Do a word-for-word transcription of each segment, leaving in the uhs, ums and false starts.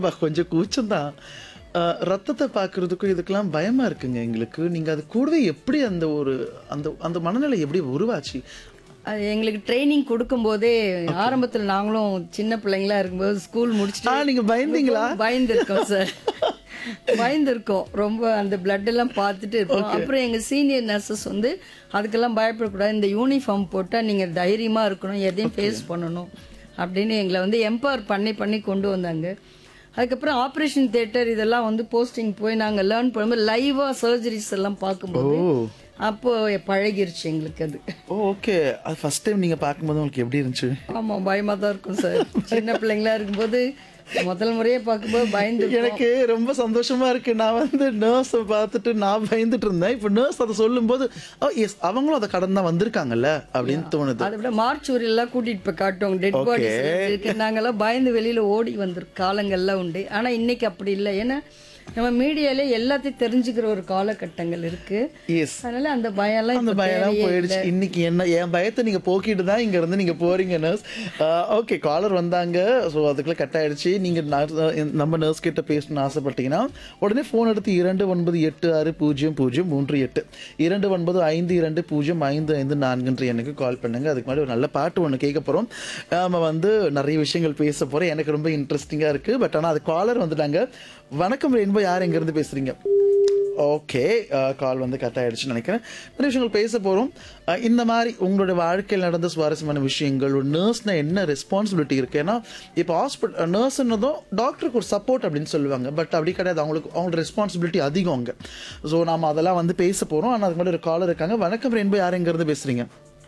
ப கொஞ்சம் கூச்சம் தான். அ ரத்தத்த பார்க்கறதுக்கும் இதுக்கெல்லாம் பயமா இருக்குங்க எங்களுக்கு. நீங்க அது கூடவே எப்படி அந்த ஒரு அந்த அந்த மனநிலை எப்படி உருவாச்சு? அது எங்களுக்கு ட்ரைனிங் குடுக்கும்போதே ஆரம்பத்துல நாங்களும் சின்ன பிள்ளைங்களா இருக்கும்போது ஸ்கூல் ஆ முடிச்சுட்டு நீங்க பயந்தீங்களா? பயந்துருக்கோம் சார். பயந்துருக்கோம். ரொம்ப அந்த பிளட் எல்லாம் பார்த்துட்டு இருப்போம். அப்புறம் எங்க சீனியர் நர்சஸ் வந்து அதுக்கெல்லாம் பயப்படக்கூடாது. இந்த யூனிஃபார்ம் போட்டா நீங்க தைரியமா இருக்கணும், எதையும் ஃபேஸ் பண்ணணும் அப்படின்னு எங்களை வந்து எம்பவர் பண்ணி பண்ணி கொண்டு வந்தாங்க. அதுக்கப்புறம் ஆப்ரேஷன் தியேட்டர் இதெல்லாம் வந்து போஸ்டிங் போய் நாங்கள் லேர்ன் பண்ணும்போது லைவா சர்ஜரிஸ் எல்லாம் ஓ! பார்க்கும்போது அப்போ பழகிருச்சு எங்களுக்கு அது. ஓ! ஓகே. அது ஃபர்ஸ்ட் டைம் நீங்க பார்க்கும்போது உங்களுக்கு எப்படி இருந்துச்சு? ஆமா பயமா தான் இருக்கும் சார். சின்ன பிள்ளைங்களா இருக்கும்போது முதல் முறையே பார்க்கும்போது பயந்து எனக்கு ரொம்ப சந்தோஷமா இருக்கு. நான் வந்து நர்ஸ பார்த்துட்டு நான் பயந்துட்டு இருந்தேன். இப்ப நர்ஸ் அத சொல்லும்போது, ஓ எஸ் அவங்களும் அத கடந்து தான் வந்திருக்காங்கல்ல அப்படின்னு தோணுது. அதை விட மார்ச்சூரி எல்லாம் கூட்டிட்டு போய் காட்டுவாங்க. Dead Okay. பாடிஸ் இருக்கு. நாங்கெல்லாம் பயந்து வெளியில ஓடி வந்திருக்க காலங்கள்லாம் உண்டு. ஆனா இன்னைக்கு அப்படி இல்லை. ஏன்னா நம்ம மீடியாலே எல்லாத்தையும் தெரிஞ்சுக்கிற ஒரு காலகட்டங்கள் இருக்கு. எஸ். அதனால அந்த பயம்லாம் அந்த இப்ப பயம்லாம் தேவையே போயிடுச்சு. இல்லை. இன்னைக்கு என்ன என் பயத்தை நீங்க போக்கிட்டு தான் இங்க இருந்து நீங்க போறீங்க நர்ஸ். ஓகே காலர் வந்தாங்க. ஸோ அதுக்குள்ள கட் ஆயிடுச்சு. நீங்க nurse- நம்ம நர்ஸ் கிட்ட பேசணும்னு ஆசைப்பட்டீங்கன்னா உடனே ஃபோன் எடுத்து இரண்டு ஒன்பது எட்டு ஆறு பூஜ்ஜியம் பூஜ்ஜியம் மூன்று எட்டு இரண்டு ஒன்பது ஐந்து இரண்டு பூஜ்ஜியம் ஐந்து ஐந்து நான்குன்ற எனக்கு கால் பண்ணுங்க. அதுக்கு முன்னாடி ஒரு நல்ல பாட்டு ஒன்று கேட்க போறோம். நாம வந்து நிறைய விஷயங்கள் பேச போறோம். எனக்கு ரொம்ப இன்ட்ரெஸ்டிங்கா இருக்கு. பட் ஆனால் அது காலர் வந்துட்டாங்க. வணக்கம் ரெயின்போ, யார் எங்க இருந்து பேசுறீங்க? ஓகே கால் வந்து கட் ஆயிடுச்சுன்னு நினைக்கிறேன். நிறைய விஷயங்கள் பேச போகிறோம். இந்த மாதிரி உங்களோட வாழ்க்கையில் நடந்த சுவாரஸ்யமான விஷயங்கள், ஒரு நர்ஸ்னால் என்ன ரெஸ்பான்சிபிலிட்டி இருக்குது. ஏன்னா இப்போ ஹாஸ்பிட்டல் நர்ஸ்ன்னதும் டாக்டருக்கு ஒரு சப்போர்ட் அப்படின்னு சொல்லுவாங்க. பட் அப்படி கிடையாது. அவங்களுக்கு அவங்களோட ரெஸ்பான்சிபிலிட்டி அதிகம் அங்கே. ஸோ நாம் அதெல்லாம் வந்து பேச போகிறோம். ஆனால் அதுக்கு முன்னாடி ஒரு காலர் இருக்காங்க. வணக்கம் ரெயின்போ, யார் எங்க இருந்து பேசுகிறீங்க?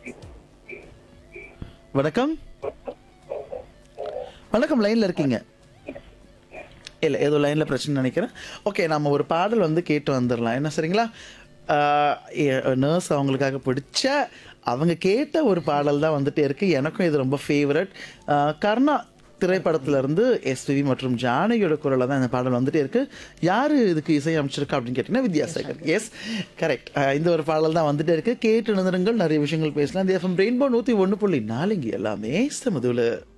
வணக்கம் வணக்கம் லைனில் இருக்கீங்க? இல்லை ஏதோ லைனில் பிரச்சனை நினைக்கிறேன். ஓகே நம்ம ஒரு பாடல் வந்து கேட்டு வந்துடலாம். என்ன சரிங்களா? நர்ஸ் அவங்களுக்காக பிடிச்ச அவங்க கேட்ட ஒரு பாடல் தான் வந்துட்டே இருக்கு. எனக்கும் இது ரொம்ப ஃபேவரட். கர்ணா திரைப்படத்துல இருந்து எஸ்பிபி மற்றும் ஜானகியோட குரலில் தான் இந்த பாடல் வந்துட்டே இருக்கு. யாரு இதுக்கு இசை அமைச்சிருக்கா அப்படின்னு கேட்டீங்கன்னா வித்யாசாகர். Yes correct. இந்த ஒரு பாடல் தான் வந்துட்டே இருக்கு. கேட்டு நிறுங்கள், நிறைய விஷயங்கள் பேசலாம். இந்த எஃப்எம் ரெயின்போ நூற்றி ஒன்று புள்ளி நாலு இங்கே எல்லாமே சமதுல.